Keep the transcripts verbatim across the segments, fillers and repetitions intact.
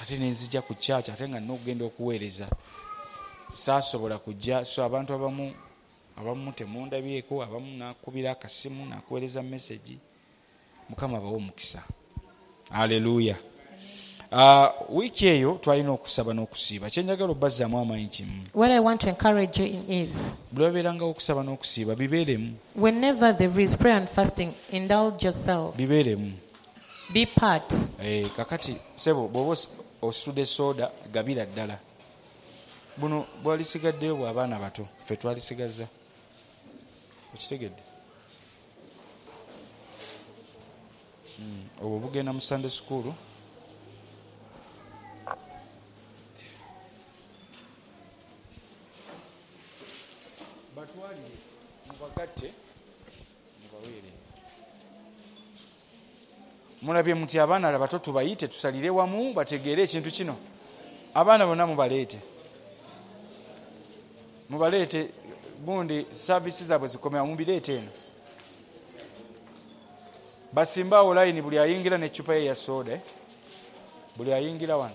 ate nenzija ku church ate nga nokugenda okuweereza saasobola kujja. So abantu abamu abamu temundabyeko, abamu nakubira akasimu nakuweereza message. Mukama bawo omukisa. Haleluya. Uh, wiki eyo twalina okusaba n'okusiiba. Kyenjagala obbazaamu amaanyi kimu. What I want to encourage you in is, buli wabeeranga okusaba n'okusiiba bibeeremu. Whenever there is prayer and fasting, indulge yourself. Bibeeremu. Be part. Eh, kakati sebo bw'oba ositudde soda gabira ddala. Buno bwalisigaddeyo bw'abaana bato ffe twalisigazza. Okitegedde? Mm, obwo bugenda mu Sunday school. Batwalire mubagatte mubaweere. Mulabye muti abaana abato tubayite tusalire wamu bategeere ekintu kino. Abaana bonna mubaleete. Mubaleete bundi services zaabwe zikomera mubireete eno. Basimbaawo line buli ayingira n'eccupa ye ya soda. Buli ayingira wano.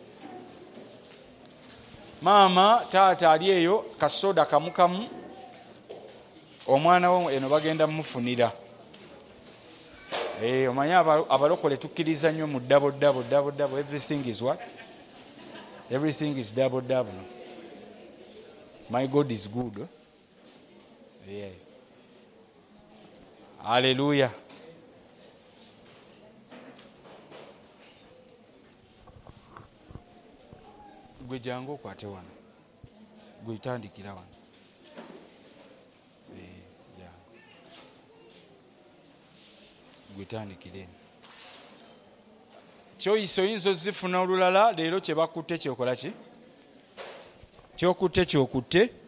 Maama taata ali eyo kasoda kamukamu. Omwana wo eno bagenda mufunira. Eh, omanya abalokole tukkiriza nnyo mu double double double double. Everything is what? Everything is double double. My God is good. Yeah. Hallelujah. Gwe jangu okwate wano. Gwe tandikira wano. Eh, jangu. Gwe tandikire. Kyoyiso yinzo zifuna olulala leero kye bakutte kyokola ki? Kyokutte kyokutte